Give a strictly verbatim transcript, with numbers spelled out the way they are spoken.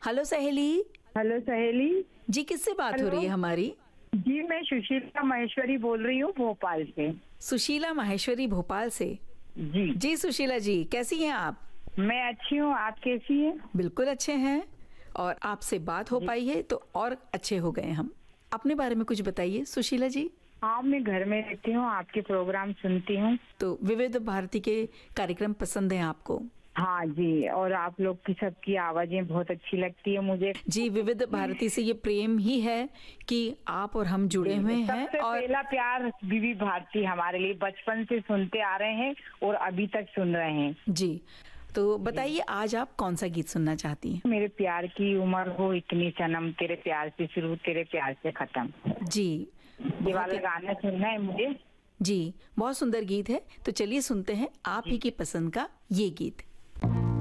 Hello सहेली। Hello सहेली जी, किससे बात हो रही है हमारी? जी, मैं सुशीला महेश्वरी बोल रही हूँ भोपाल से। सुशीला माहेश्वरी भोपाल से। जी जी सुशीला जी, कैसी हैं आप? मैं अच्छी हूँ, आप कैसी हैं? बिल्कुल अच्छे हैं, और आपसे बात हो पाई है तो और अच्छे हो गए हम। अपने बारे में कुछ बताइए सुशीला जी। हाँ, मैं घर में रहती हूँ, आपके प्रोग्राम सुनती हूँ। तो विविध भारती के कार्यक्रम पसंद हैं आपको? हाँ जी, और आप लोग की सबकी आवाजें बहुत अच्छी लगती है मुझे। जी, विविध भारती से ये प्रेम ही है कि आप और हम जुड़े हुए हैं। सबसे और पहला प्यार विविध भारती हमारे लिए, बचपन से सुनते आ रहे हैं और अभी तक सुन रहे हैं। जी, तो बताइए आज आप कौन सा गीत सुनना चाहती हैं? मेरे प्यार की उम्र हो इतनी सनम, तेरे प्यार से शुरू तेरे प्यार से खत्म। जी, ये वाला गाना सुनना है मुझे। जी, बहुत सुंदर गीत है। तो चलिए सुनते हैं आप ही की पसंद का ये गीत।